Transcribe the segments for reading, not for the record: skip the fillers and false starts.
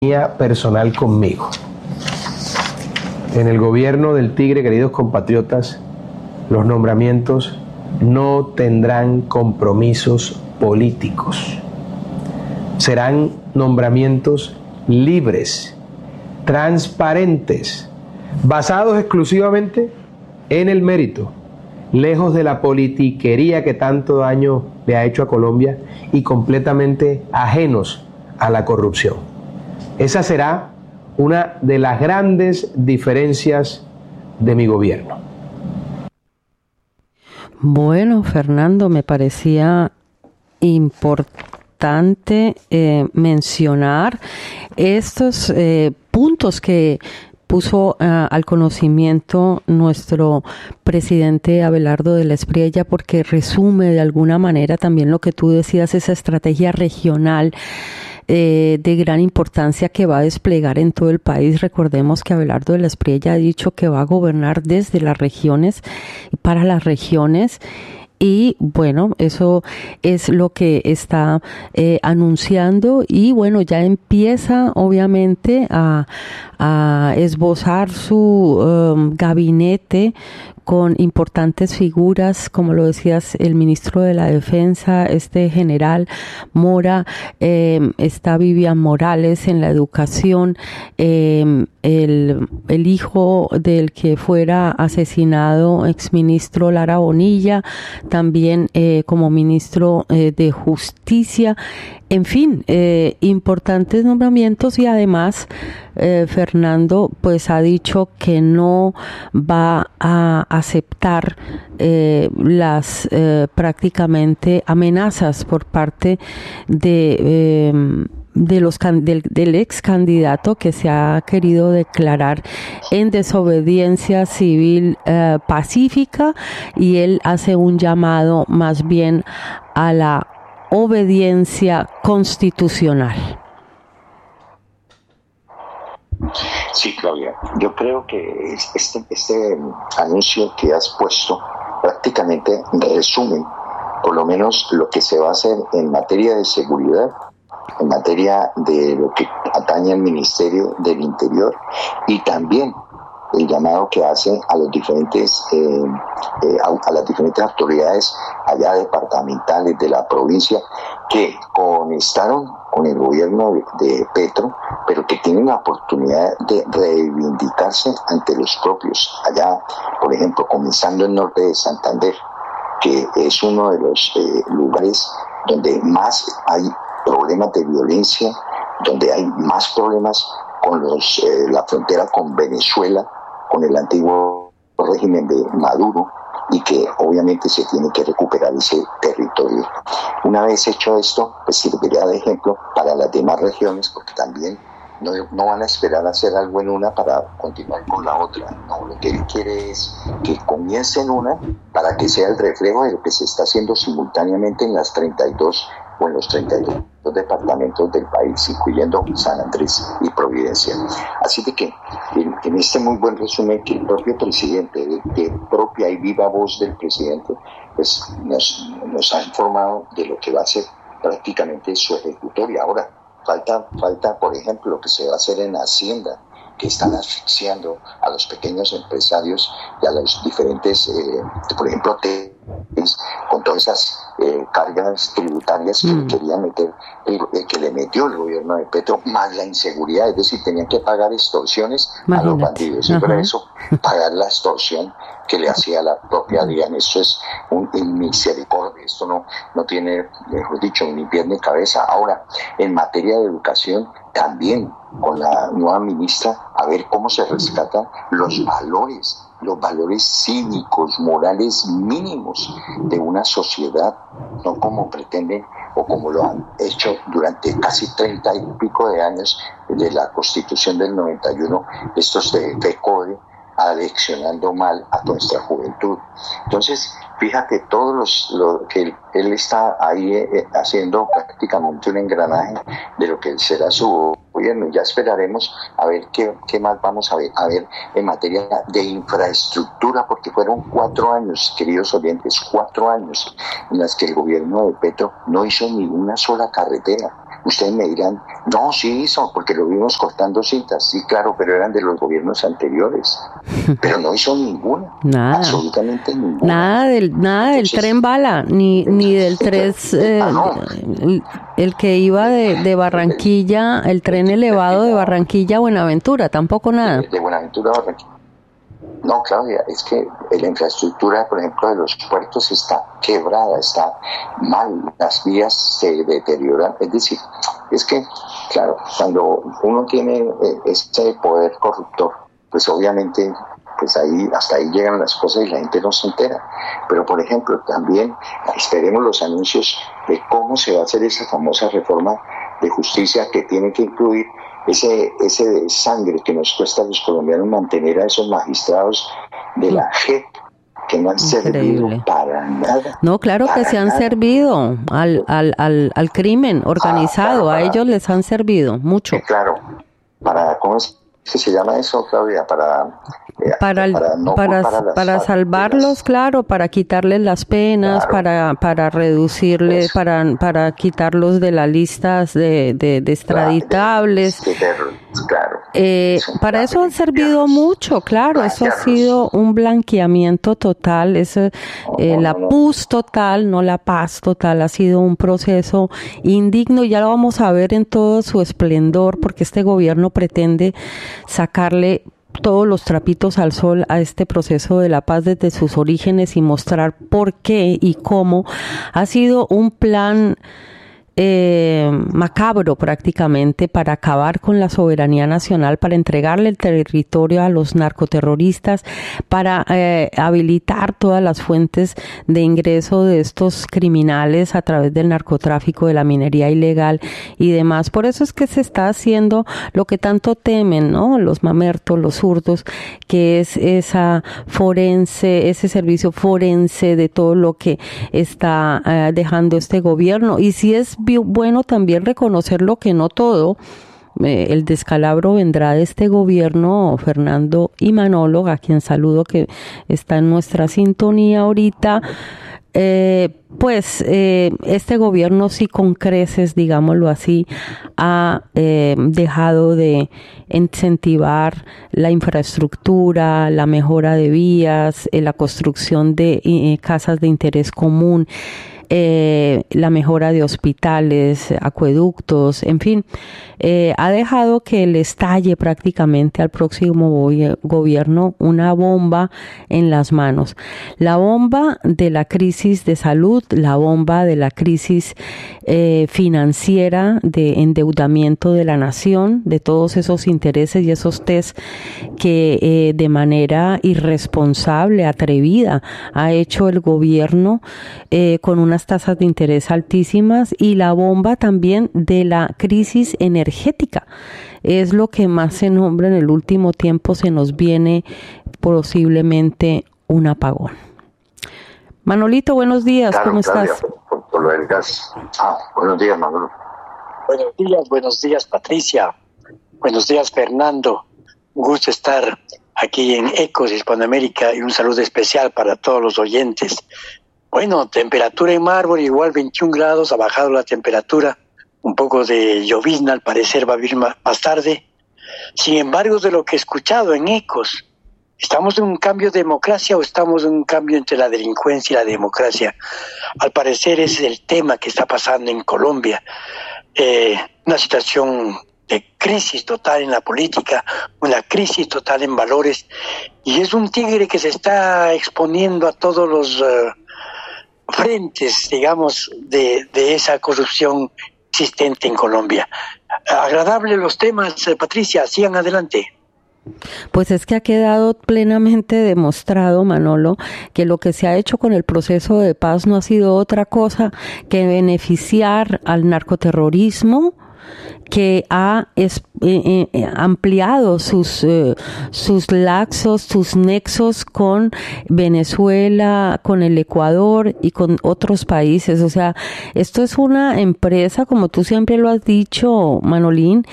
personal conmigo. En el gobierno del Tigre, queridos compatriotas, los nombramientos no tendrán compromisos políticos. Serán nombramientos libres, transparentes, basados exclusivamente en el mérito, lejos de la politiquería que tanto daño le ha hecho a Colombia y completamente ajenos a la corrupción. Esa será una de las grandes diferencias de mi gobierno. Bueno, Fernando, me parecía importante mencionar estos puntos que puso al conocimiento nuestro presidente Abelardo de la Espriella, porque resume de alguna manera también lo que tú decías, esa estrategia regional de gran importancia que va a desplegar en todo el país. Recordemos que Abelardo de la Espriella ha dicho que va a gobernar desde las regiones y para las regiones. Y bueno, eso es lo que está anunciando, y bueno, ya empieza obviamente a esbozar su gabinete con importantes figuras, como lo decías, el ministro de la Defensa, general Mora, está Vivian Morales en la educación, el hijo del que fuera asesinado, exministro Lara Bonilla, también como ministro de Justicia. En fin, importantes nombramientos, y además Fernando pues ha dicho que no va a aceptar las prácticamente amenazas por parte del ex candidato que se ha querido declarar en desobediencia civil pacífica, y él hace un llamado más bien a la obediencia constitucional. Sí, Claudia, yo creo que este anuncio que has puesto prácticamente resume por lo menos lo que se va a hacer en materia de seguridad, en materia de lo que atañe al Ministerio del Interior, y también el llamado que hace a los diferentes a las diferentes autoridades allá departamentales de la provincia que conectaron con el gobierno de Petro, pero que tienen la oportunidad de reivindicarse ante los propios. Allá, por ejemplo, comenzando en norte de Santander, que es uno de los lugares donde más hay problemas de violencia, donde hay más problemas con la frontera con Venezuela, con el antiguo régimen de Maduro, y que obviamente se tiene que recuperar ese territorio. Una vez hecho esto, pues serviría de ejemplo para las demás regiones, porque también no van a esperar a hacer algo en una para continuar con la otra. No, lo que él quiere es que comience en una para que sea el reflejo de lo que se está haciendo simultáneamente en las 32 o en los 32 departamentos del país, incluyendo San Andrés y Providencia. Así de que en este muy buen resumen que el propio presidente, de propia y viva voz del presidente, pues nos ha informado de lo que va a ser prácticamente su ejecutoria. Ahora, falta, por ejemplo, lo que se va a hacer en Hacienda, que están asfixiando a los pequeños empresarios y a los diferentes, por ejemplo, con todas esas cargas tributarias que le querían meter, que le metió el gobierno de Petro, más la inseguridad, es decir, tenían que pagar extorsiones a los bandidos, y por eso pagar la extorsión que le hacía la propia DIAN. Eso es un misericordia, esto no tiene, mejor dicho, ni pie ni cabeza. Ahora, en materia de educación, también con la nueva ministra, a ver cómo se rescatan los valores cívicos, morales mínimos de una sociedad, no como pretenden o como lo han hecho durante casi 30 y pico de años de la Constitución del 91, estos de FECODE, aleccionando mal a nuestra juventud. Entonces, fíjate todo lo que él está ahí haciendo prácticamente un engranaje de lo que será su gobierno. Ya esperaremos a ver qué más vamos a ver en materia de infraestructura, porque fueron 4 años, queridos oyentes, 4 años en las que el gobierno de Petro no hizo ni una sola carretera. Ustedes me dirán, no, sí hizo, porque lo vimos cortando cintas. Sí, claro, pero eran de los gobiernos anteriores. Pero no hizo ninguna. Nada. Absolutamente ninguna. Nada del Entonces, tren bala, ni del el que iba de Barranquilla, el tren elevado de Barranquilla a Buenaventura, tampoco nada. De Buenaventura a Barranquilla. No, Claudia, es que la infraestructura, por ejemplo, de los puertos está quebrada, está mal, las vías se deterioran. Es decir, es que, claro, cuando uno tiene este poder corruptor, pues obviamente, pues ahí hasta ahí llegan las cosas y la gente no se entera. Pero, por ejemplo, también esperemos los anuncios de cómo se va a hacer esa famosa reforma de justicia que tiene que incluir ese sangre que nos cuesta a los colombianos mantener a esos magistrados de la JEP que no han servido para nada. No, claro que se han servido al crimen organizado, a ellos les han servido mucho. Claro, ¿cómo es que se llama eso, Claudia? Para salvarlos, claro, para quitarles las penas, claro, para reducirles, para quitarlos de las listas de extraditables. Claro. Para eso han servido mucho, claro, eso ha sido un blanqueamiento total, la pus total, no la paz total, ha sido un proceso indigno, ya lo vamos a ver en todo su esplendor, porque este gobierno pretende sacarle todos los trapitos al sol a este proceso de la paz desde sus orígenes y mostrar por qué y cómo ha sido un plan macabro prácticamente para acabar con la soberanía nacional, para entregarle el territorio a los narcoterroristas, para habilitar todas las fuentes de ingreso de estos criminales a través del narcotráfico, de la minería ilegal y demás. Por eso es que se está haciendo lo que tanto temen, ¿no? Los mamertos, los zurdos, que es ese servicio forense de todo lo que está dejando este gobierno. Y si es bueno también reconocerlo que no todo el descalabro vendrá de este gobierno. Fernando y Manolo, a quien saludo, que está en nuestra sintonía ahorita, este gobierno sí con creces, digámoslo así, ha dejado de incentivar la infraestructura, la mejora de vías, la construcción de casas de interés común, la mejora de hospitales, acueductos, en fin, ha dejado que le estalle prácticamente al próximo gobierno una bomba en las manos. La bomba de la crisis de salud, la bomba de la crisis financiera, de endeudamiento de la nación, de todos esos intereses y esos test que de manera irresponsable, atrevida, ha hecho el gobierno con unas tasas de interés altísimas, y la bomba también de la crisis energética. Es lo que más se nombra en el último tiempo. Se nos viene posiblemente un apagón. Manolito, buenos días, claro, ¿cómo Claudia, estás? Por lo del gas. Buenos días, Manolo. Buenos días, Patricia. Buenos días, Fernando. Un gusto estar aquí en Ecos Hispanoamérica, y un saludo especial para todos los oyentes. Bueno, temperatura en Mármol, igual 21 grados, ha bajado la temperatura, un poco de llovizna al parecer va a venir más tarde. Sin embargo, de lo que he escuchado en Ecos, ¿estamos en un cambio de democracia o estamos en un cambio entre la delincuencia y la democracia? Al parecer ese es el tema que está pasando en Colombia. Una situación de crisis total en la política, una crisis total en valores, y es un tigre que se está exponiendo a todos los frentes, digamos, de esa corrupción existente en Colombia. Agradable los temas, Patricia, sigan adelante. Pues es que ha quedado plenamente demostrado, Manolo, que lo que se ha hecho con el proceso de paz no ha sido otra cosa que beneficiar al narcoterrorismo, que ha ampliado sus laxos, sus nexos con Venezuela, con el Ecuador y con otros países. O sea, esto es una empresa, como tú siempre lo has dicho, Manolín,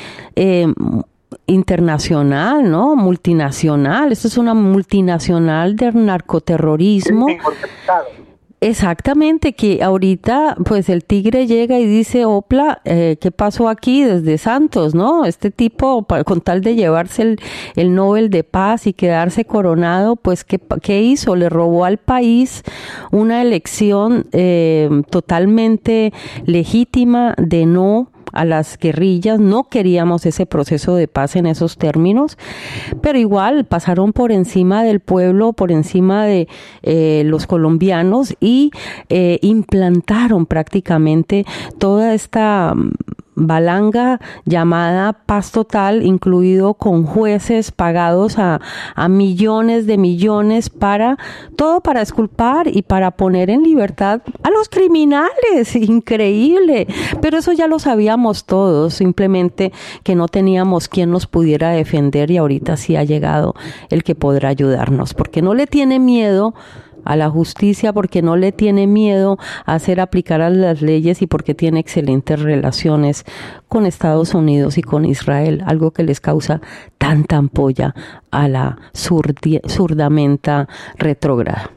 internacional, ¿no? Multinacional. Esto es una multinacional del narcoterrorismo. Exactamente, que ahorita pues el tigre llega y dice, opla, ¿qué pasó aquí desde Santos, no? Este tipo, con tal de llevarse el Nobel de Paz y quedarse coronado, pues ¿qué hizo? Le robó al país una elección totalmente legítima de no a las guerrillas. No queríamos ese proceso de paz en esos términos, pero igual pasaron por encima del pueblo, por encima de los colombianos y implantaron prácticamente toda esta balanga llamada paz total, incluido con jueces pagados a millones de millones para exculpar y para poner en libertad a los criminales. Increíble, pero eso ya lo sabíamos todos, simplemente que no teníamos quien nos pudiera defender, y ahorita sí ha llegado el que podrá ayudarnos, porque no le tiene miedo a la justicia, porque no le tiene miedo a hacer aplicar a las leyes, y porque tiene excelentes relaciones con Estados Unidos y con Israel, algo que les causa tanta ampolla a la zurdamenta retrógrada.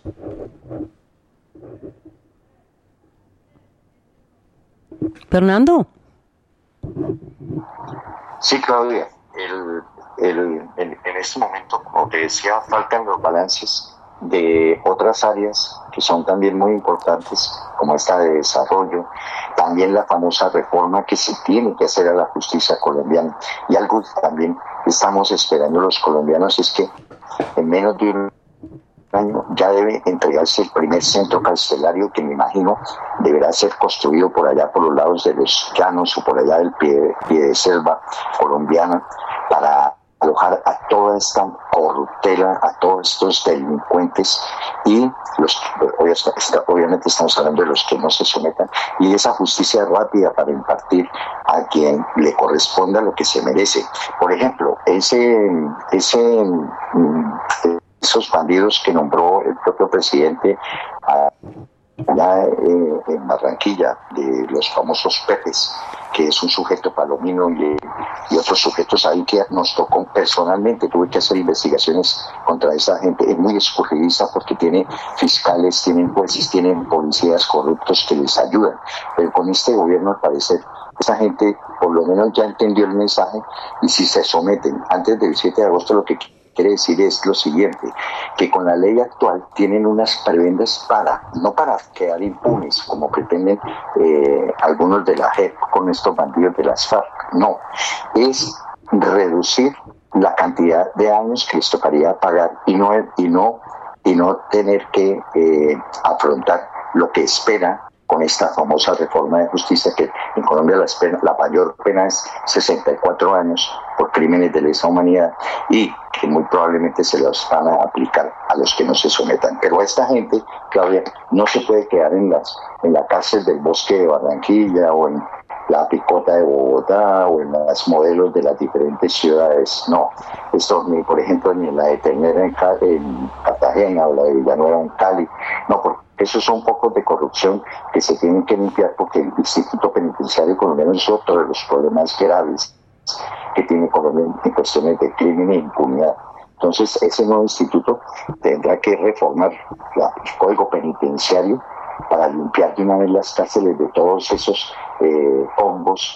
Fernando. Sí, Claudia, en este momento, como te decía, faltan los balances de otras áreas que son también muy importantes, como esta de desarrollo, también la famosa reforma que se tiene que hacer a la justicia colombiana. Y algo que también estamos esperando los colombianos es que en menos de un año ya debe entregarse el primer centro carcelario, que me imagino deberá ser construido por allá por los lados de los llanos o por allá del pie de selva colombiana, para alojar a toda esta corruptela, a todos estos delincuentes, y obviamente estamos hablando de los que no se sometan, y esa justicia rápida para impartir a quien le corresponda lo que se merece. Por ejemplo, esos bandidos que nombró el propio presidente allá en Barranquilla, de los famosos Pepes, que es un sujeto palomino y otros sujetos ahí que nos tocó personalmente. Tuve que hacer investigaciones contra esa gente. Es muy escurridiza porque tiene fiscales, tienen jueces, tienen policías corruptos que les ayudan. Pero con este gobierno, al parecer, esa gente por lo menos ya entendió el mensaje, y si se someten antes del 7 de agosto, lo que quiere decir es lo siguiente, que con la ley actual tienen unas prebendas no para quedar impunes, como pretenden algunos de la JEP con estos bandidos de las FARC, no, es reducir la cantidad de años que les tocaría pagar y no tener que afrontar lo que espera con esta famosa reforma de justicia, que en Colombia la mayor pena es 64 años por crímenes de lesa humanidad, y que muy probablemente se los van a aplicar a los que no se sometan. Pero a esta gente, Claudia, no se puede quedar en la cárcel del Bosque de Barranquilla, o en la Picota de Bogotá, o en las modelos de las diferentes ciudades. No, esto ni, por ejemplo, ni en la de Ternera en Cartagena, o la de Villanueva en Cali, no, porque esos son pocos de corrupción que se tienen que limpiar, porque el Instituto Penitenciario colombiano es otro de los problemas graves que tiene Colombia en cuestiones de crimen e impunidad. Entonces, ese nuevo instituto tendrá que reformar el Código Penitenciario para limpiar de una vez las cárceles de todos esos hongos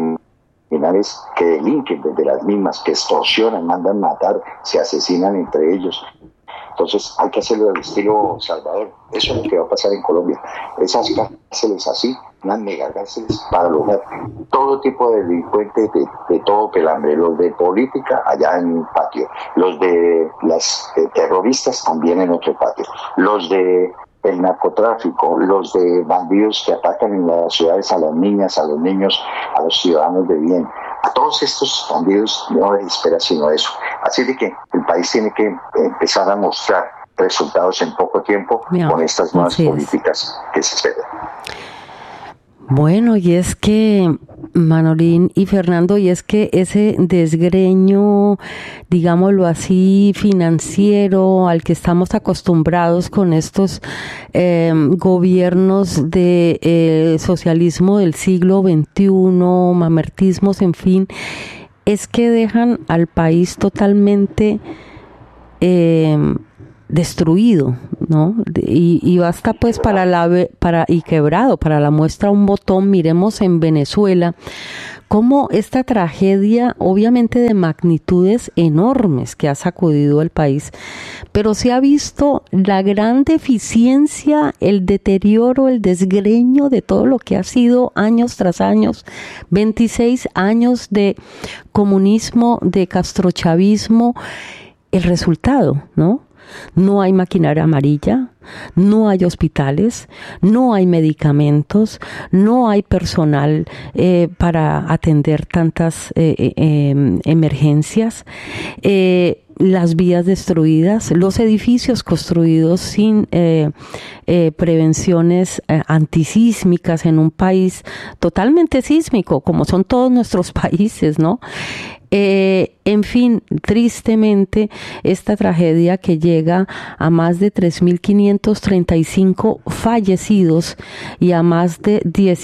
criminales que delinquen desde las mismas, que extorsionan, mandan matar, se asesinan entre ellos. Entonces hay que hacerlo del estilo Salvador. Eso es lo que va a pasar en Colombia. Esas cárceles así, unas megacárceles para alojar todo tipo de delincuentes de todo pelambre. Los de política allá en un patio, los de las terroristas también en otro patio, los de el narcotráfico, los de bandidos que atacan en las ciudades a las niñas, a los niños, a los ciudadanos de bien. A todos estos bandidos no les espera sino eso. Así de que el país tiene que empezar a mostrar resultados en poco tiempo con estas nuevas políticas que se esperan. Bueno, y es que, Manolín y Fernando, y es que ese desgreño, digámoslo así, financiero al que estamos acostumbrados con estos gobiernos de socialismo del siglo XXI, mamertismos, en fin, es que dejan al país totalmente destruido, ¿no? Y basta pues y quebrado, para la muestra un botón. Miremos en Venezuela cómo esta tragedia, obviamente de magnitudes enormes, que ha sacudido el país, pero se ha visto la gran deficiencia, el deterioro, el desgreño de todo lo que ha sido años tras años, 26 años de comunismo, de castrochavismo, el resultado, ¿no? No hay maquinaria amarilla, no hay hospitales, no hay medicamentos, no hay personal para atender tantas emergencias, las vías destruidas, los edificios construidos sin prevenciones antisísmicas en un país totalmente sísmico, como son todos nuestros países, ¿no? En fin, tristemente, esta tragedia que llega a más de 3.535 fallecidos y a más de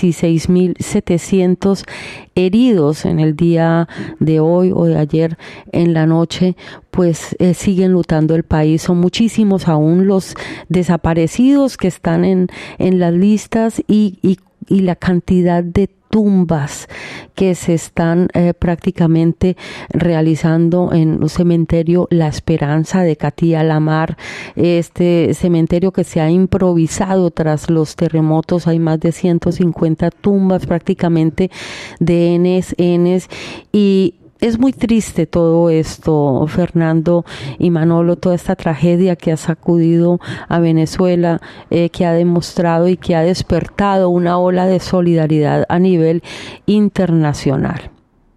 16.700 heridos en el día de hoy o de ayer en la noche, pues siguen lutando el país. Son muchísimos aún los desaparecidos que están en las listas y la cantidad de tumbas que se están prácticamente realizando en el cementerio La Esperanza de Catía-La Mar, este cementerio que se ha improvisado tras los terremotos. Hay más de 150 tumbas prácticamente de enes, y es muy triste todo esto, Fernando y Manolo, toda esta tragedia que ha sacudido a Venezuela, que ha demostrado y que ha despertado una ola de solidaridad a nivel internacional.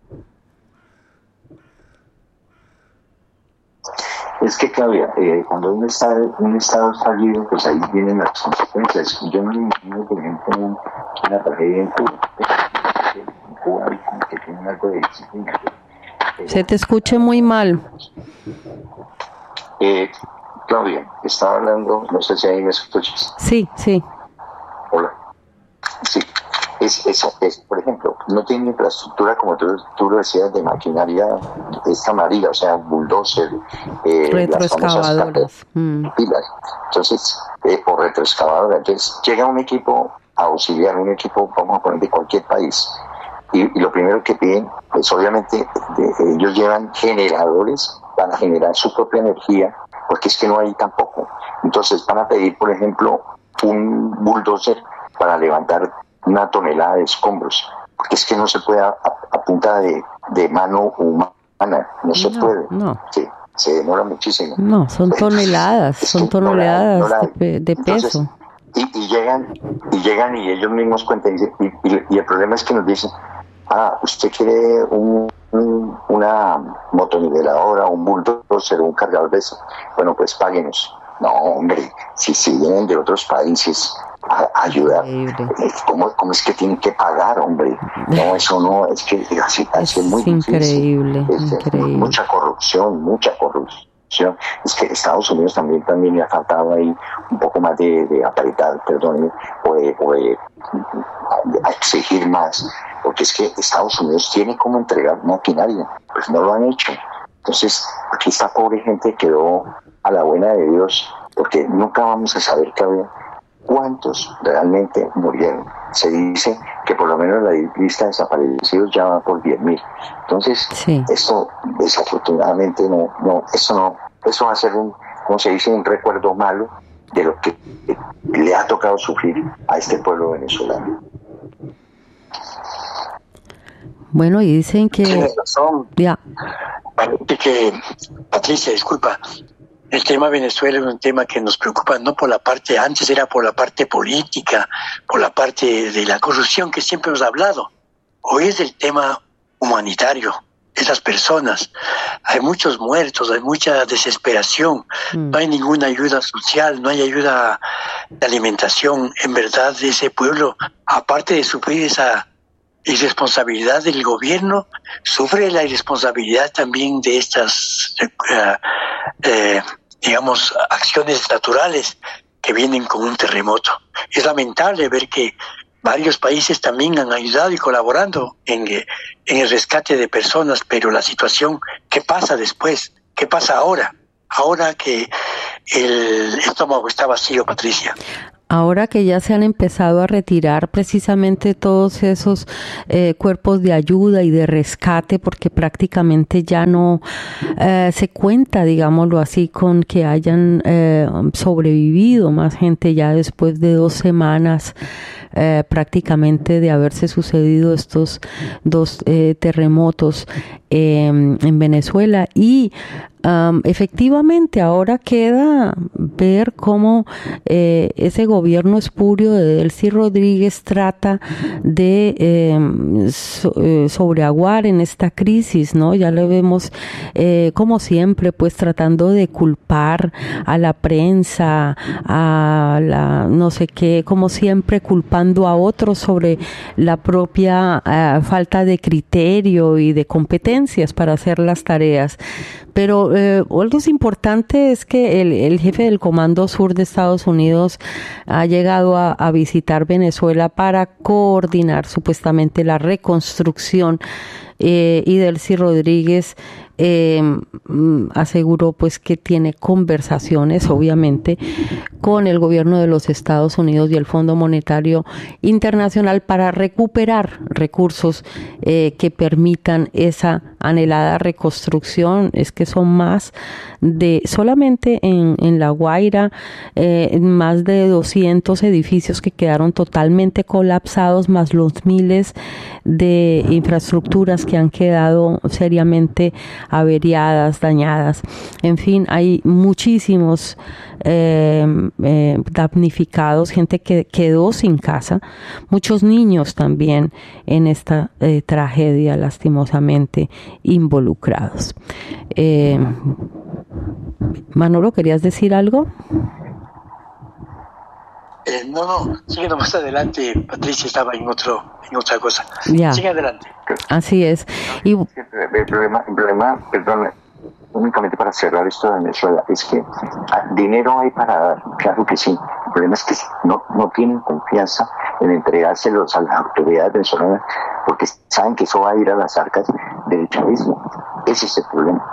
Es que, Claudia, cuando un estado fallido, pues ahí vienen las consecuencias. Yo no me imagino, por ejemplo, una tragedia en Cuba. En Cuba hay como que tienen algo de disciplina. Se te escucha muy mal. Claudia, estaba hablando, no sé si ahí me escuchas. Sí. Hola. Sí, es, por ejemplo, no tiene infraestructura, como tú lo decías, de maquinaria esta amarilla, o sea, bulldozer, retroexcavadoras, pilas. Entonces, o retroexcavadora. Entonces, llega un equipo auxiliar, un equipo, vamos a poner, de cualquier país. Y lo primero que piden, pues obviamente ellos llevan generadores para generar su propia energía, porque es que no hay tampoco. Entonces van a pedir, por ejemplo, un bulldozer para levantar 1 tonelada de escombros, porque es que no se puede a punta de mano humana, no se puede. No. Sí, se demora muchísimo. No, son toneladas, de peso. Y llegan y ellos mismos cuentan, y el problema es que nos dicen, usted quiere una motoniveladora, un bulldozer, un cargador de eso, bueno, pues páguenos. No, hombre, si vienen de otros países a ayudar, ¿cómo es que tienen que pagar, hombre? No, eso no, es que es muy increíble, difícil. Increíble. Mucha corrupción. Es que Estados Unidos también le ha faltado ahí un poco más de apretar, perdón, o de exigir más, porque es que Estados Unidos tiene como entregar maquinaria, pues no lo han hecho. Entonces, aquí esta pobre gente quedó a la buena de Dios, porque nunca vamos a saber cuántos realmente murieron. Se dice que por lo menos la lista de desaparecidos ya va por 10.000. Entonces, sí. Esto desafortunadamente eso va a ser como se dice, un recuerdo malo de lo que le ha tocado sufrir a este pueblo venezolano. Bueno, y dicen que... Tienes razón. Ya. Patricia, disculpa. El tema Venezuela es un tema que nos preocupa, no por la parte, antes era por la parte política, por la parte de la corrupción que siempre hemos hablado. Hoy es el tema humanitario, esas personas. Hay muchos muertos, hay mucha desesperación, no hay ninguna ayuda social, no hay ayuda de alimentación. En verdad, ese pueblo, aparte de sufrir esa irresponsabilidad del gobierno, sufre la irresponsabilidad también de estas acciones naturales que vienen con un terremoto. Es lamentable ver que varios países también han ayudado y colaborando en el rescate de personas, pero la situación, ¿qué pasa después? ¿Qué pasa ahora? Ahora que el estómago está vacío, Patricia. Ahora que ya se han empezado a retirar precisamente todos esos cuerpos de ayuda y de rescate, porque prácticamente ya no se cuenta, digámoslo así, con que hayan sobrevivido más gente ya después de 2 semanas prácticamente de haberse sucedido estos 2 terremotos en Venezuela. Y efectivamente ahora queda ver cómo ese gobierno espurio de Delcy Rodríguez trata de sobreaguar en esta crisis, ¿no? Ya lo vemos como siempre, pues tratando de culpar a la prensa, a la no sé qué, como siempre culpando a otros sobre la propia falta de criterio y de competencias para hacer las tareas. Pero algo importante es que el jefe del Comando Sur de Estados Unidos ha llegado a visitar Venezuela para coordinar supuestamente la reconstrucción y Delcy Rodríguez aseguró pues que tiene conversaciones obviamente con el gobierno de los Estados Unidos y el Fondo Monetario Internacional para recuperar recursos que permitan esa anhelada reconstrucción. Es que son más de solamente en La Guaira más de 200 edificios que quedaron totalmente colapsados, más los miles de infraestructuras que han quedado seriamente averiadas, dañadas. En fin, hay muchísimos damnificados, gente que quedó sin casa, muchos niños también en esta tragedia lastimosamente involucrados. Manolo, ¿querías decir algo? No, sigue más adelante. Patricia estaba en otra cosa. Ya. Sigue adelante. Así es. Y el problema, perdón, únicamente para cerrar esto de Venezuela, es que dinero hay para dar, claro que sí. El problema es que no tienen confianza en entregárselos a las autoridades venezolanas porque saben que eso va a ir a las arcas del chavismo. Ese es el problema.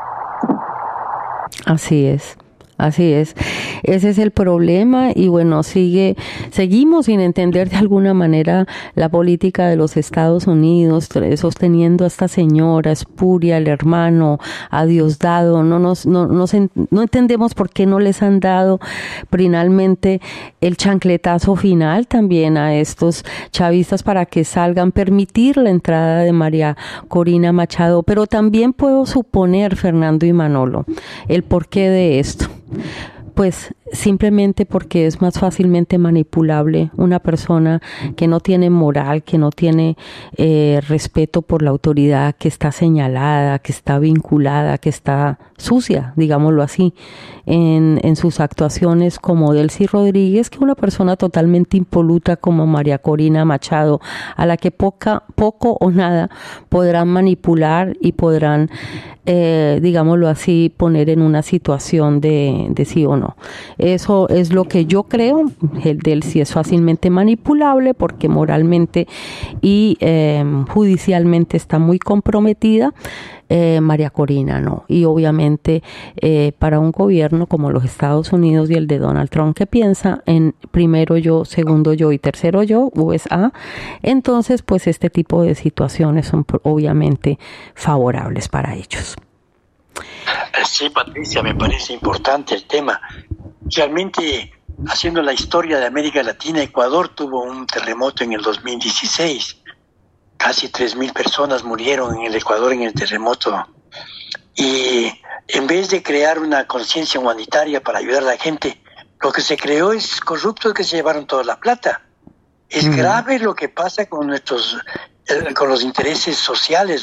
Así es. Así es, ese es el problema y bueno, seguimos sin entender de alguna manera la política de los Estados Unidos, sosteniendo a esta señora espuria, el hermano a Diosdado. No entendemos por qué no les han dado finalmente el chancletazo final también a estos chavistas para que salgan, permitir la entrada de María Corina Machado, pero también puedo suponer, Fernando y Manolo, el porqué de esto. Pues simplemente porque es más fácilmente manipulable una persona que no tiene moral, que no tiene respeto por la autoridad, que está señalada, que está vinculada, que está sucia, digámoslo así, en sus actuaciones como Delcy Rodríguez, que una persona totalmente impoluta como María Corina Machado, a la que poco o nada podrán manipular y podrán, digámoslo así, poner en una situación de sí o no. Eso es lo que yo creo. El Delcy es fácilmente manipulable porque moralmente y judicialmente está muy comprometida. María Corina no. Y obviamente para un gobierno como los Estados Unidos y el de Donald Trump, que piensa en primero yo, segundo yo y tercero yo, USA, entonces pues este tipo de situaciones son obviamente favorables para ellos. Sí, Patricia, me parece importante el tema. Realmente, haciendo la historia de América Latina, Ecuador tuvo un terremoto en el 2016. Casi 3,000 personas murieron en el Ecuador en el terremoto. Y en vez de crear una conciencia humanitaria para ayudar a la gente, lo que se creó es corruptos que se llevaron toda la plata. Es grave lo que pasa con los intereses sociales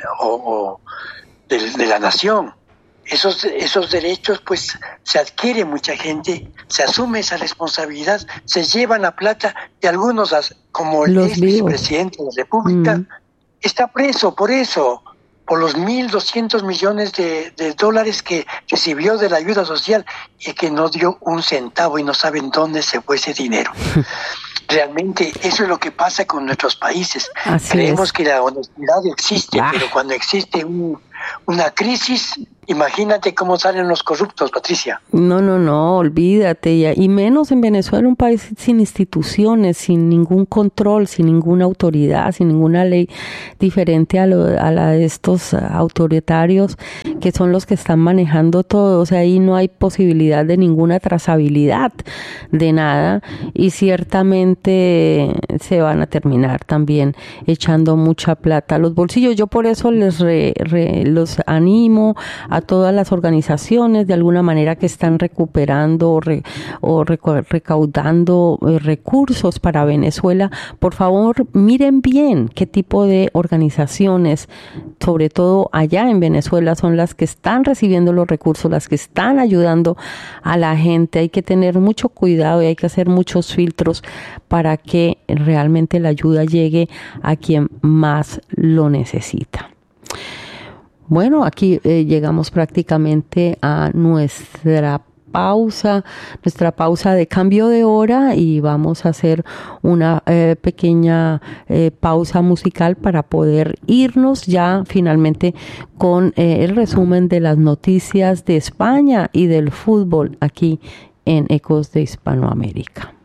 de la nación. Esos derechos pues se adquiere mucha gente, se asume esa responsabilidad, se llevan la plata y algunos, como el ex vicepresidente de la República, está preso por eso, por los 1.200 millones de dólares que recibió de la ayuda social y que no dio un centavo y no saben dónde se fue ese dinero. Realmente eso es lo que pasa con nuestros países. Creemos que la honestidad existe, pero cuando existe una crisis Imagínate cómo salen los corruptos, Patricia. No, olvídate. Y menos en Venezuela, un país sin instituciones, sin ningún control, sin ninguna autoridad, sin ninguna ley diferente a la de estos autoritarios que son los que están manejando todo. O sea, ahí no hay posibilidad de ninguna trazabilidad de nada y ciertamente se van a terminar también echando mucha plata a los bolsillos. Yo por eso los animo a todas las organizaciones de alguna manera que están recuperando o recaudando recursos para Venezuela. Por favor, miren bien qué tipo de organizaciones, sobre todo allá en Venezuela, son las que están recibiendo los recursos, las que están ayudando a la gente. Hay que tener mucho cuidado y hay que hacer muchos filtros para que realmente la ayuda llegue a quien más lo necesita. Bueno, aquí llegamos prácticamente a nuestra pausa de cambio de hora y vamos a hacer una pequeña pausa musical para poder irnos ya finalmente con el resumen de las noticias de España y del fútbol aquí en Ecos de Hispanoamérica.